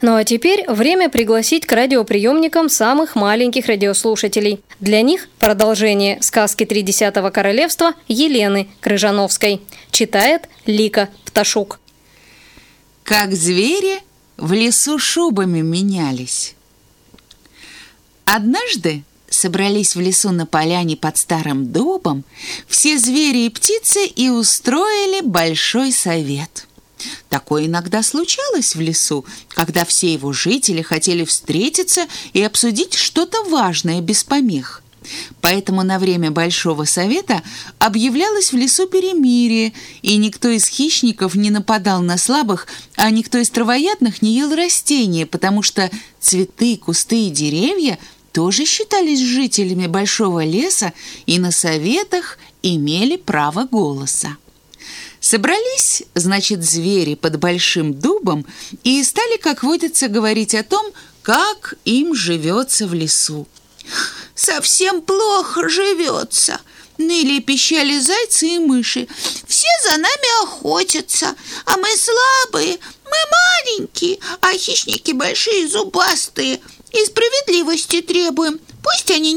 Ну а теперь время пригласить к радиоприемникам самых маленьких радиослушателей. Для них продолжение сказки «Тридесятого королевства» Елены Крыжановской. Читает Лика Пташук. Как звери в лесу шубами менялись. Однажды собрались в лесу на поляне под старым дубом все звери и птицы и устроили большой совет. Такое иногда случалось в лесу, когда все его жители хотели встретиться и обсудить что-то важное без помех. Поэтому на время Большого совета объявлялось в лесу перемирие, и никто из хищников не нападал на слабых, а никто из травоядных не ел растения, потому что цветы, кусты и деревья тоже считались жителями большого леса и на советах имели право голоса. Собрались, значит, звери под большим дубом и стали, как водится, говорить о том, как им живется в лесу. «Совсем плохо живется», — ныли и пищали зайцы и мыши. «Все за нами охотятся, а мы слабые, мы маленькие, а хищники большие, зубастые. И справедливости требуем. Пусть они